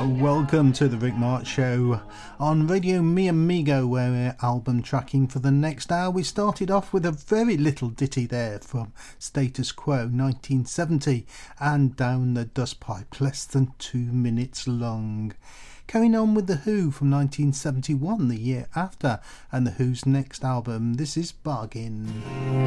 Welcome to the Rick March Show on Radio Mi Amigo, where we're album tracking for the next hour. We started off with a very little ditty there from Status Quo 1970 and Down the Dustpipe, less than 2 minutes long. Carrying on with The Who from 1971, the year after, and The Who's next album, this is Bargain.